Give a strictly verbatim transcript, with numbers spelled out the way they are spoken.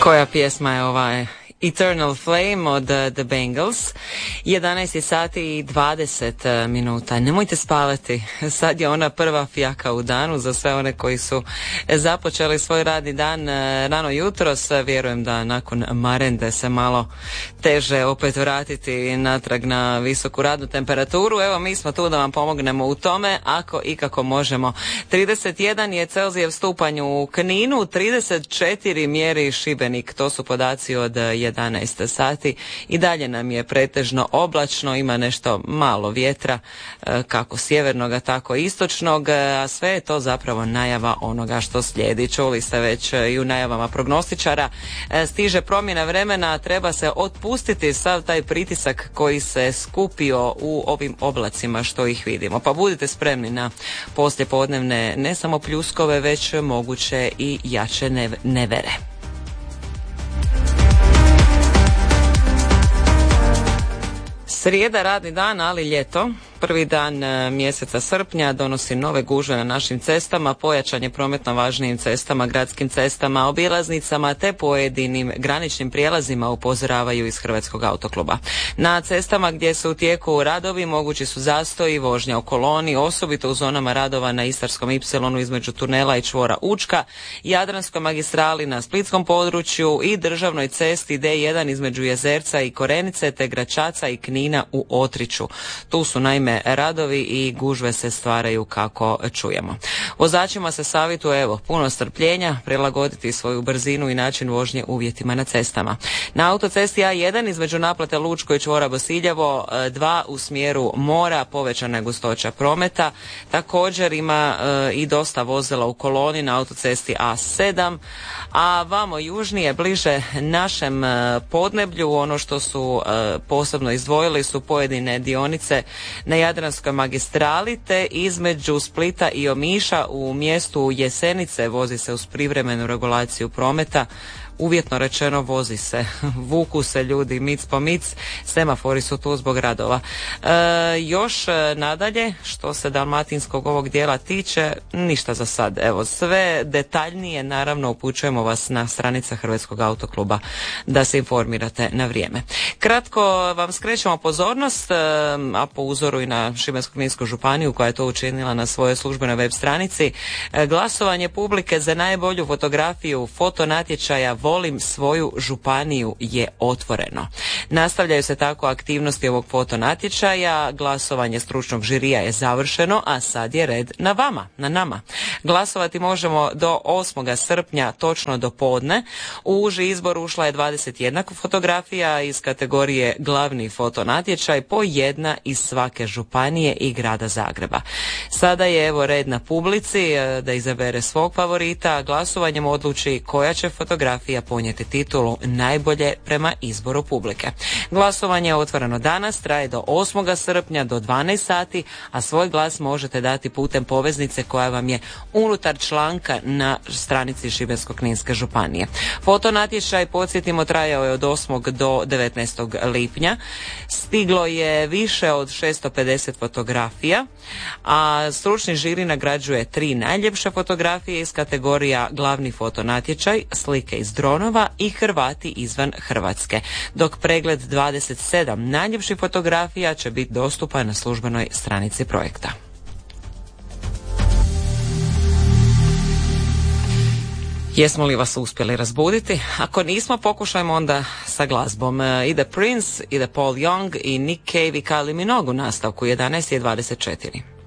Koja pjesma je ova? Eternal Flame od The Bangles. jedanaest je sati i dvadeset minuta. Nemojte spavati. Sad je ona prva fijaka u danu za sve one koji su započeli svoj radni dan rano jutros. Vjerujem da nakon marende se malo teže opet vratiti natrag na visoku radnu temperaturu. Evo, mi smo tu da vam pomognemo u tome ako i kako možemo. trideset jedan je Celzijev stupanj u Kninu, trideset četiri mjeri Šibenik. To su podaci od jedanaest sati. I dalje nam je pretežno oblačno, ima nešto malo vjetra, kako sjevernoga, tako istočnog, a sve je to zapravo najava onoga što slijedi. Čuli ste već i u najavama prognostičara. Stiže promjena vremena, treba se otpustiti sav taj pritisak koji se skupio u ovim oblacima što ih vidimo. Pa budite spremni na poslijepodnevne ne samo pljuskove, već moguće i jače nevere. Srijeda, radni dan, ali ljeto. Prvi dan mjeseca srpnja donosi nove gužve na našim cestama, pojačanje promet na važnijim cestama, gradskim cestama, obilaznicama te pojedinim graničnim prijelazima, upozoravaju iz Hrvatskog autokluba. Na cestama gdje su u tijeku radovi mogući su zastoji, vožnja u koloni, osobito u zonama radova na Istarskom ipsilonu između tunela i čvora Učka, Jadranskoj magistrali na splitskom području i državnoj cesti D jedan između Jezerca i Korenice te Gračaca i Knina u Otriću. Tu su naime radovi i gužve se stvaraju kako čujemo. Vozačima se savjetuje, evo, puno strpljenja, prilagoditi svoju brzinu i način vožnje uvjetima na cestama. Na autocesti A jedan između naplate Lučko i čvora Bosiljevo, dva u smjeru mora, povećana je gustoća prometa. Također ima e, i dosta vozila u koloni na autocesti A sedam, a vamo južnije, bliže našem e, podneblju, ono što su e, posebno izdvojili su pojedine dionice na Jadranskoj magistrali te između Splita i Omiša u mjestu Jesenice vozi se uz privremenu regulaciju prometa. Uvjetno rečeno vozi se, vuku se ljudi mic po mic, semafori su tu zbog radova. E, još nadalje, što se dalmatinskog ovog dijela tiče, ništa za sad. Evo, sve detaljnije naravno upućujemo vas na stranice Hrvatskog autokluba da se informirate na vrijeme. Kratko vam skrećemo pozornost, a po uzoru i na Šibensko-kninsku županiju koja je to učinila na svojoj službenoj web stranici, glasovanje publike za najbolju fotografiju fotonatječaja Volim svoju županiju je otvoreno. Nastavljaju se tako aktivnosti ovog fotonatječaja, glasovanje stručnog žirija je završeno, a sad je red na vama, na nama. Glasovati možemo do osmog srpnja, točno do podne. U uži izbor ušla je dvadeset jedna fotografija iz kategorije glavni fotonatječaj, po jedna iz svake županije i grada Zagreba. Sada je evo red na publici da izabere svog favorita, glasovanjem odluči koja će fotografija ponijeti titulu najbolje prema izboru publike. Glasovanje je otvoreno danas, traje do osmog srpnja do dvanaest sati, a svoj glas možete dati putem poveznice koja vam je unutar članka na stranici Šibensko-kninske županije. Fotonatječaj, podsjetimo, trajao je od osmog do devetnaestog lipnja. Stiglo je više od šesto pedeset fotografija, a stručni žiri nagrađuje tri najljepše fotografije iz kategorija glavni fotonatječaj, slike iz dronova i Hrvati izvan Hrvatske, dok pregled dvadeset sedam najljepših fotografija će biti dostupan na službenoj stranici projekta. Jesmo li vas uspjeli razbuditi? Ako nismo, pokušajmo onda sa glazbom. Ide Prince, ide Paul Young i Nick Cave i Kylie Minogue u nastavku. jedanaest je dvadeset četiri.